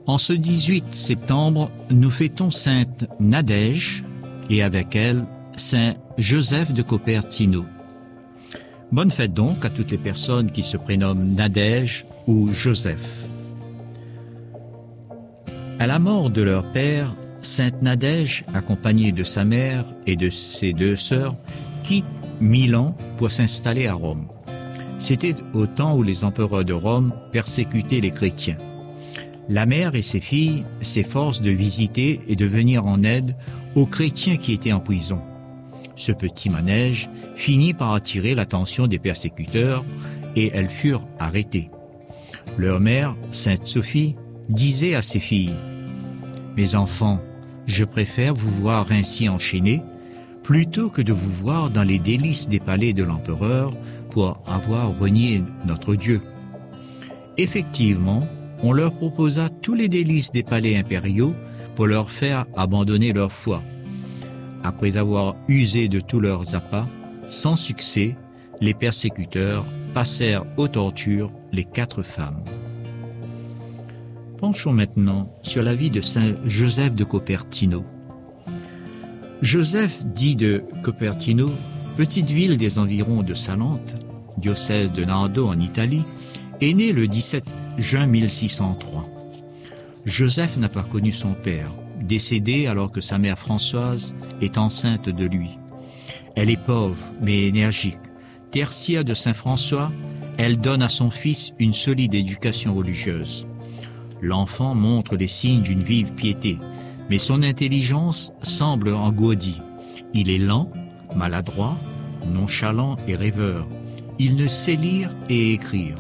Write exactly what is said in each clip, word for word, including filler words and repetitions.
En ce dix-huit septembre, nous fêtons Sainte Nadège et avec elle, Saint Joseph de Cupertino. Bonne fête donc à toutes les personnes qui se prénomment Nadège ou Joseph. À la mort de leur père, Sainte Nadège, accompagnée de sa mère et de ses deux sœurs, quitte Milan pour s'installer à Rome. C'était au temps où les empereurs de Rome persécutaient les chrétiens. La mère et ses filles s'efforcent de visiter et de venir en aide aux chrétiens qui étaient en prison. Ce petit manège finit par attirer l'attention des persécuteurs et elles furent arrêtées. Leur mère, Sainte Sophie, disait à ses filles « Mes enfants, je préfère vous voir ainsi enchaînés plutôt que de vous voir dans les délices des palais de l'empereur pour avoir renié notre Dieu. » Effectivement, on leur proposa tous les délices des palais impériaux pour leur faire abandonner leur foi. Après avoir usé de tous leurs appâts, sans succès, les persécuteurs passèrent aux tortures les quatre femmes. Penchons maintenant sur la vie de Saint Joseph de Cupertino. Joseph dit de Cupertino, petite ville des environs de Salente, diocèse de Nardo en Italie, est né le dix-sept juin mille six cent trois. Joseph n'a pas connu son père, décédé alors que sa mère Françoise est enceinte de lui. Elle est pauvre mais énergique. Tertiaire de Saint François, elle donne à son fils une solide éducation religieuse. L'enfant montre les signes d'une vive piété, mais son intelligence semble engourdie. Il est lent, maladroit, nonchalant et rêveur. Il ne sait lire et écrire.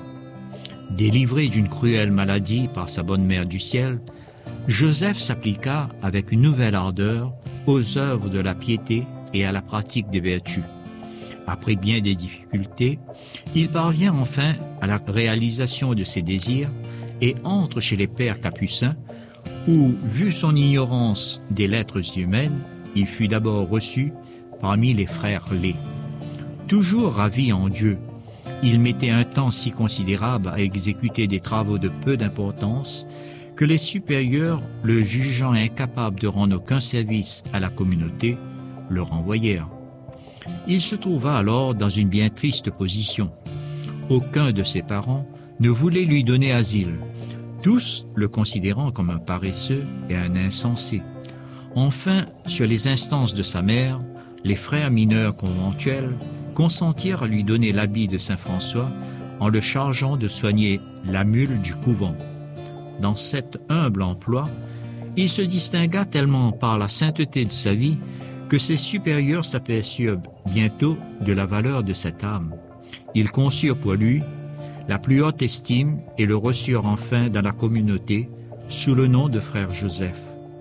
Délivré d'une cruelle maladie par sa bonne mère du ciel, Joseph s'appliqua avec une nouvelle ardeur aux œuvres de la piété et à la pratique des vertus. Après bien des difficultés, il parvient enfin à la réalisation de ses désirs et entre chez les pères capucins où, vu son ignorance des lettres humaines, il fut d'abord reçu parmi les frères laids. Toujours ravi en Dieu, il mettait un temps si considérable à exécuter des travaux de peu d'importance que les supérieurs, le jugeant incapable de rendre aucun service à la communauté, le renvoyèrent. Il se trouva alors dans une bien triste position. Aucun de ses parents ne voulait lui donner asile, tous le considérant comme un paresseux et un insensé. Enfin, sur les instances de sa mère, les frères mineurs conventuels consentirent à lui donner l'habit de Saint François en le chargeant de soigner la mule du couvent. Dans cet humble emploi, il se distingua tellement par la sainteté de sa vie que ses supérieurs s'aperçurent bientôt de la valeur de cette âme. Ils conçurent pour lui la plus haute estime et le reçurent enfin dans la communauté sous le nom de frère Joseph.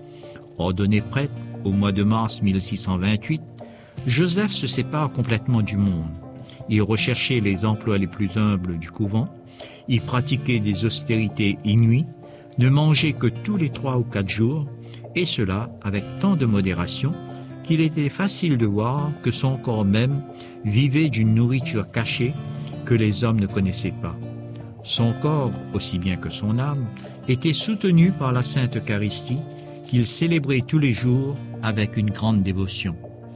Ordonné prêtre au mois de mars mille six cent vingt-huit, Joseph se sépare complètement du monde. Il recherchait les emplois les plus humbles du couvent, il pratiquait des austérités inouïes, ne mangeait que tous les trois ou quatre jours, et cela avec tant de modération qu'il était facile de voir que son corps même vivait d'une nourriture cachée que les hommes ne connaissaient pas. Son corps, aussi bien que son âme, était soutenu par la Sainte Eucharistie qu'il célébrait tous les jours avec une grande dévotion.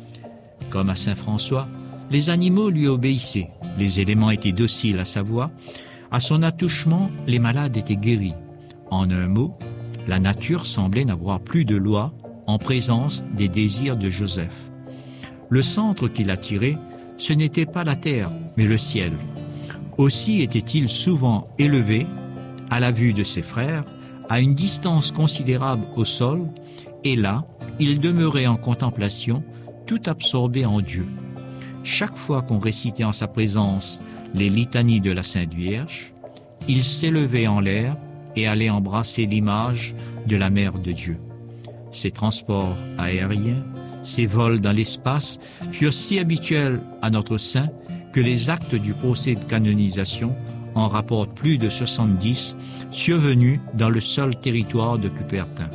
Comme à Saint François, les animaux lui obéissaient, les éléments étaient dociles à sa voix, à son attouchement, les malades étaient guéris. En un mot, la nature semblait n'avoir plus de loi en présence des désirs de Joseph. Le centre qui l'attirait, ce n'était pas la terre, mais le ciel. Aussi était-il souvent élevé, à la vue de ses frères, à une distance considérable au sol, et là, il demeurait en contemplation, tout absorbé en Dieu. Chaque fois qu'on récitait en sa présence les litanies de la Sainte Vierge, il s'élevait en l'air et allait embrasser l'image de la Mère de Dieu. Ses transports aériens, ses vols dans l'espace furent si habituels à notre saint que les actes du procès de canonisation en rapportent plus de soixante-dix survenus dans le seul territoire de Cupertin.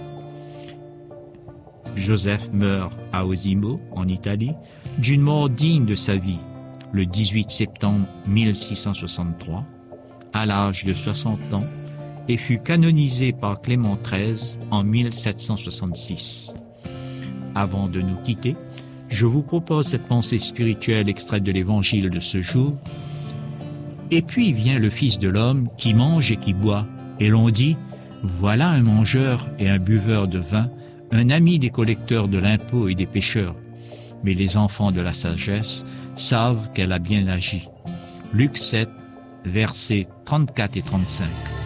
Joseph meurt à Osimo, en Italie, d'une mort digne de sa vie, le dix-huit septembre mille six cent soixante-trois, à l'âge de soixante ans, et fut canonisé par Clément treize en mille sept cent soixante-six. Avant de nous quitter, je vous propose cette pensée spirituelle extraite de l'évangile de ce jour. Et puis vient le Fils de l'homme qui mange et qui boit, et l'on dit, voilà un mangeur et un buveur de vin, un ami des collecteurs de l'impôt et des pécheurs. Mais les enfants de la sagesse savent qu'elle a bien agi. Luc sept, versets trente-quatre et trente-cinq.